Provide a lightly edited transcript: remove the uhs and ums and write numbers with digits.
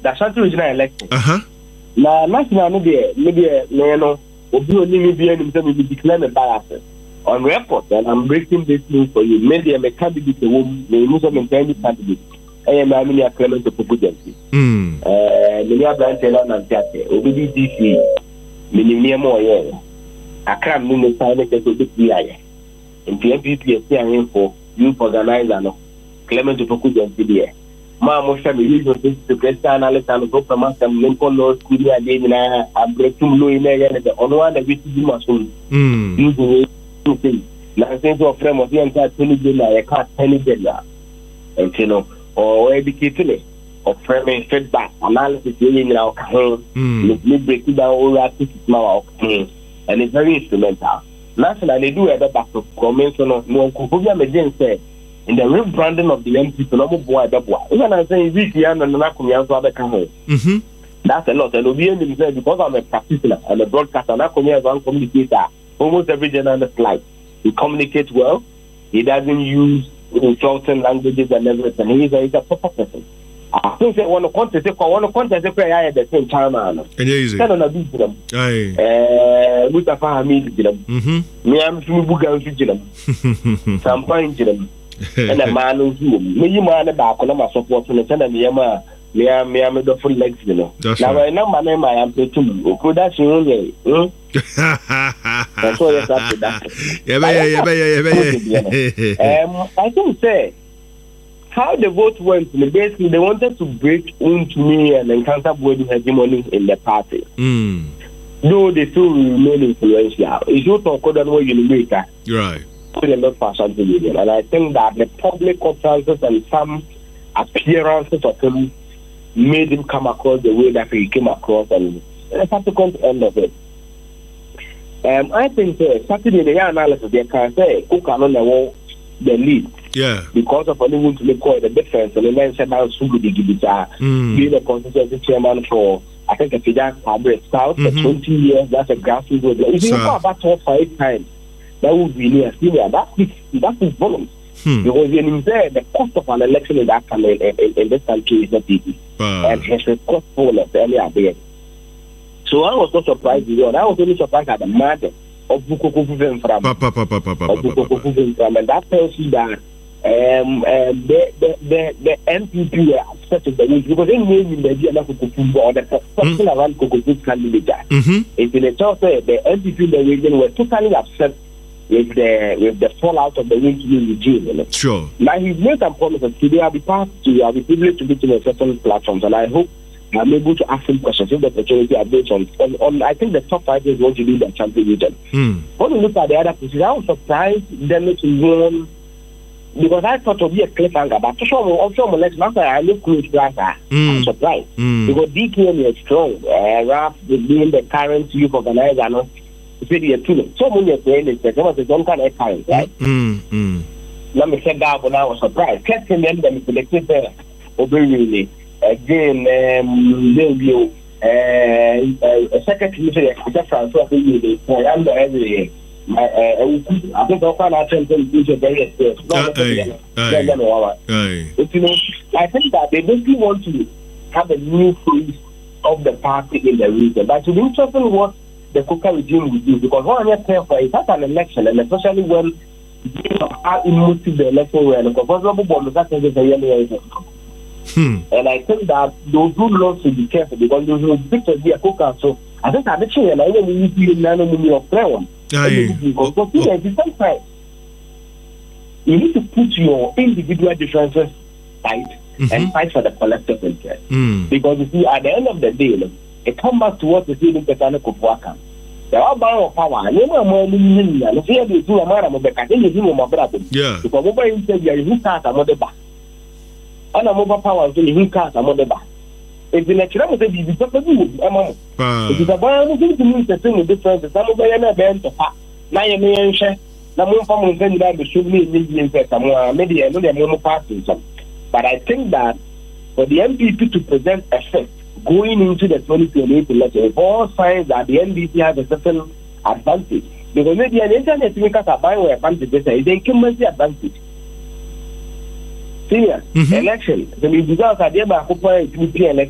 the Ashanti regional election. Now, national media, no, obi only me be any time we declare me bias on record, and I'm breaking this news for you. Maybe I'm a candidate, a woman, may use of candidate. I am a mini Clement of Pupujancy. Many are branching on and Tate, Obi DC, many more, yeah. I can't mean the sign it to be higher. In PMPP, a for youth organizer, Clement of Pupujancy. Mamma family use to question analysis and go from us and Lincoln Law School. I gave a breakthrough law in the on one that we do my soon. Using things. Now, since your friend was the entire 20 billion, I can't penny billion. And you know, or educated or framing feedback analysis in our home. We break it down all that now, and it's very instrumental. Nationally, they do a back of comments on no Kupuya Medin said. In the rebranding of the MP, no boy, even I say VPN and Nakumia to other come home. That's a lot. And Obian said because I'm a practitioner and a broadcaster, Nakumia is one communicator. Almost every journalist like he communicates well. He doesn't use insulting languages and everything. He's a proper person. I think they want to contest at the same time. Stand on a beat them. Mustafa Hamid did them. Me, I'm Bugan, some point to them. And a man who's me, man about my support and a Yama, me, I'm the full legs, you know. Now I know my name, I am the two. Could that you? That's all that. I think say how the vote went. Basically, they wanted to break into me and encounter body hegemony in the party. Though they still remain influential. It's not talk about what you make, right? And I think that the public utterances and some appearances of him made him come across the way that he came across, and the subsequent end of it. I think Saturday the analysis they can say who can on the lead. Yeah. Because of anyone to make the difference, and then said now being a constituency chairman for I think a Fidel Fabric South for 20 years. That's a grassroots. If you go about 5 times. That would be near Syria. That's his volume. Because when the cost of an election in that country, in this country is not easy. And his resourcefulness earlier there. So I was not surprised. I was only surprised at the matter of Bukoku from. And that tells you that the NPP were upset with the news because they knew in the idea of Kukubu or the person around Kukubu's candidate. It's in the talk the NPP in the region were totally upset with the fallout of the Winky regime. You know? Sure. Now he's made some promises today. I'll be privileged to be in certain platforms, and I hope I'm able to ask him questions if the opportunity updates on I think the top 5 is going to be the champion region. When we look at the other positions, I was surprised them to win because I thought it would be a cliffhanger, but to show me election after I look close to that, I'm surprised because DKM is strong. Raf being the current youth organizer, no. So many of the don't kind of current, right? Let me say that when I was surprised. Catching them selected Oberlin again, they'll be a secretary of France for under every I think I'll find out something which is very expensive. I think that they basically want to have a new face of the party in the region. But to be interesting what the Kuka regime will do, because what I'm here for is not an election, and especially when how emotive the election were, and I think that those who love to be careful because those who big to be a Kuka, so I think I'm actually and I don't need to be of prayer. Because you need to put your individual differences aside and fight for the collective interest. Because you see, at the end of the day, it comes back to what the city Petana Kupuaka. There are of power. You know, more than the fear is to a man of the Catalan, my brother. Because over in Serbia, you can't a mother back. And a mobile power until you can't a mother back. If the lecturer was a bit of a good, it is a boy who to me the thing difference. Some of the band to pack. Now you may share. The moon from within that the should be maybe I know the moon passing some. But I think that for the MPP to present effect going into the 2028 election, all signs that the NDP has a certain advantage. Because maybe an internet makers are buying advantage, they incumbency advantage. Serious election. The results are there by election.